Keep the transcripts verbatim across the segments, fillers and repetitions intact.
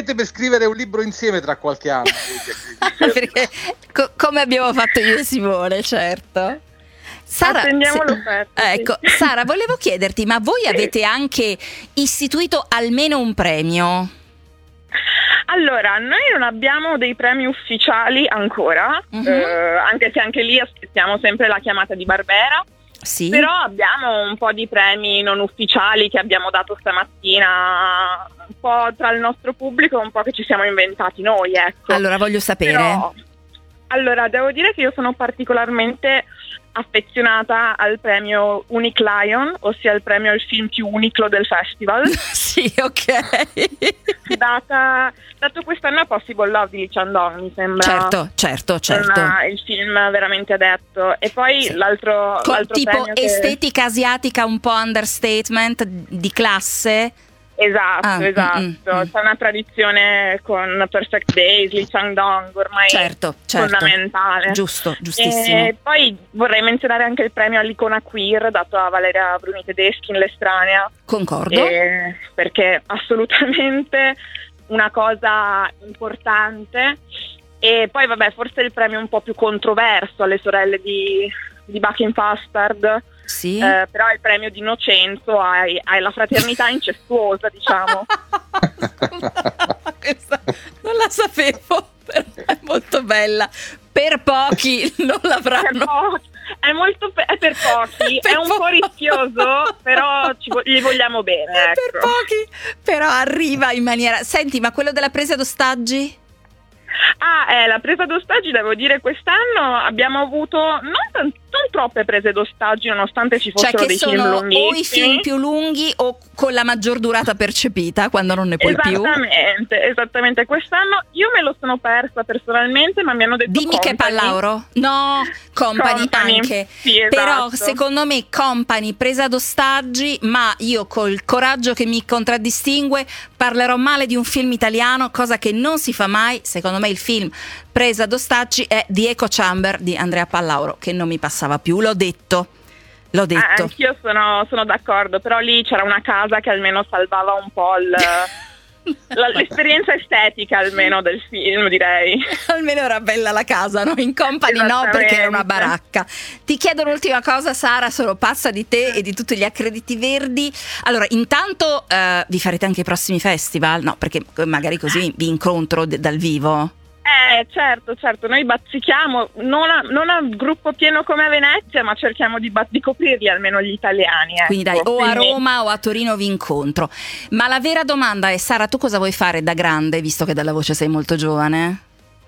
finirete per scrivere un libro insieme tra qualche anno. Perché co- come abbiamo fatto io e Simone, certo. Sara, Attendiamo se- l'offerta, sì. ecco, Sara, volevo chiederti, ma voi avete anche istituito almeno un premio? Allora, noi non abbiamo dei premi ufficiali ancora, Mhm. eh, anche se anche lì aspettiamo sempre la chiamata di Barbera, Sì. però abbiamo un po' di premi non ufficiali che abbiamo dato stamattina, un po' tra il nostro pubblico, un po' che ci siamo inventati noi, ecco. Allora, voglio sapere. Però, allora, devo dire che io sono particolarmente affezionata al premio Unique Lion, ossia il premio al film più unico del festival. Sì, ok. Data, dato quest'anno a Possible Love di Lee Chan-dong, mi sembra. Certo, certo, certo. Una- il film veramente adatto. E poi Sì. l'altro, Co- l'altro tipo premio che- estetica asiatica un po' understatement, di classe. Esatto, Ah, esatto. mm, mm, mm. C'è una tradizione con Perfect Days, Lee Chang-dong, ormai Certo, certo. fondamentale. Giusto, giustissimo. E poi vorrei menzionare anche il premio all'icona queer dato a Valeria Bruni Tedeschi in L'Estranea, Concordo. e- perché assolutamente una cosa importante. E poi vabbè, forse il premio un po' più controverso alle sorelle di, di Bucking Bastard. Sì. Eh, però il premio di Innocenzo hai, hai la fraternità incestuosa, diciamo. Questa non la sapevo, però è molto bella. Per pochi non Per l'avranno. pochi. È molto pe- è per pochi, Per è un po' pochi. rischioso, però ci vo- gli vogliamo bene, Per ecco. pochi, però arriva in maniera. Senti, ma quello della presa d'ostaggi? Ah, eh, la presa d'ostaggi, devo dire, quest'anno abbiamo avuto non, tan- non troppe prese d'ostaggi, nonostante ci Cioè fossero che dei film sono o lunghissimi. i film più lunghi o con la maggior durata percepita quando non ne puoi più. Esattamente, esattamente. Quest'anno io me lo sono persa personalmente, ma mi hanno detto Dimmi che è Company. Pallauro. No, Company, Company, anche. sì, esatto. Però secondo me Company presa d'ostaggi, ma io col coraggio che mi contraddistingue parlerò male di un film italiano, cosa che non si fa mai. Secondo me il film presa d'ostaggi è The Echo Chamber di Andrea Pallauro, che non mi passava più, l'ho detto. L'ho Eh, detto. anch'io sono, sono d'accordo, però lì c'era una casa che almeno salvava un po' il, la- l'esperienza estetica almeno del film, direi. Almeno era bella la casa, no? In Company no, perché era una Esattamente. baracca. Ti chiedo un'ultima cosa, Sara, sono pazza di te e di tutti gli accrediti verdi. Allora, intanto eh, vi farete anche i prossimi festival? No, perché magari così vi incontro d- dal vivo. Eh, certo, certo, noi bazzichiamo, non a, non a gruppo pieno come a Venezia, ma cerchiamo di, ba- di coprirli almeno gli italiani. Ecco. Quindi dai, o a Quindi- Roma o a Torino vi incontro. Ma la vera domanda è, Sara, tu cosa vuoi fare da grande, visto che dalla voce sei molto giovane?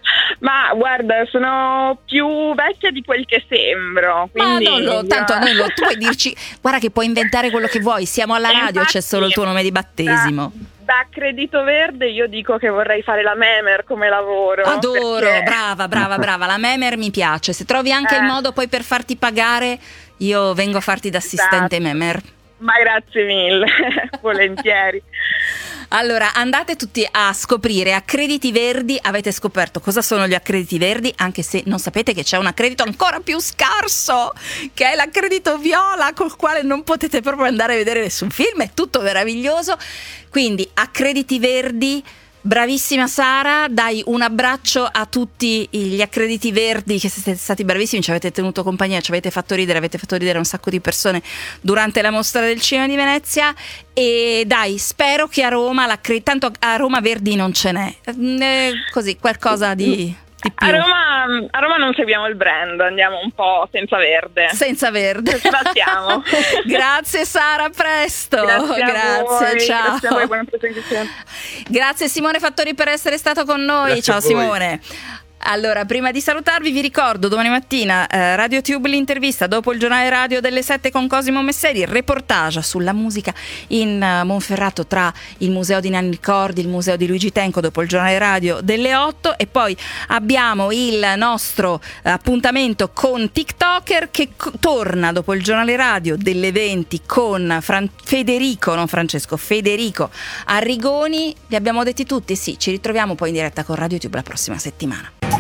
Ma guarda, sono più vecchia di quel che sembro. Quindi Ma non lo, tanto non lo, tu puoi dirci, guarda che puoi inventare quello che vuoi, siamo alla E radio, c'è infatti, solo il tuo nome di battesimo. Da, da Credito Verde io dico che vorrei fare la memer come lavoro. Adoro, perché- brava, brava, brava, la memer mi piace. Se trovi anche Eh. il modo poi per farti pagare, io vengo a farti da assistente Esatto. memer. Ma grazie mille, volentieri. Allora, andate tutti a scoprire Accrediti Verdi. Avete scoperto cosa sono gli accrediti verdi, anche se non sapete che c'è un accredito ancora più scarso, che è l'accredito viola, col quale non potete proprio andare a vedere nessun film, è tutto meraviglioso. Quindi Accrediti Verdi. Bravissima Sara, dai un abbraccio a tutti gli accrediti verdi che siete stati bravissimi, ci avete tenuto compagnia, ci avete fatto ridere, avete fatto ridere un sacco di persone durante la mostra del cinema di Venezia e dai, spero che a Roma, l'accre- tanto a Roma Verdi non ce n'è, eh, così qualcosa di, di più. A Roma, a Roma non seguiamo il brand, andiamo un po' senza verde. Senza verde. Sbattiamo. Grazie Sara, a presto. Grazie, a Grazie, voi, ciao. grazie a voi, buona prosecuzione. Grazie Simone Fattori per essere stato con noi. Grazie Ciao a voi. Simone. Allora, prima di salutarvi vi ricordo domani mattina eh, Radio Tube l'intervista, dopo il giornale radio delle sette con Cosimo Messeri, il reportage sulla musica in uh, Monferrato tra il museo di Nanni Cordi, il museo di Luigi Tenco, dopo il giornale radio delle otto, e poi abbiamo il nostro eh, appuntamento con TikToker che co- torna dopo il giornale radio delle venti con Fran- Federico, non Francesco, Federico Arrigoni. Li abbiamo detti tutti, sì, ci ritroviamo poi in diretta con Radio Tube la prossima settimana.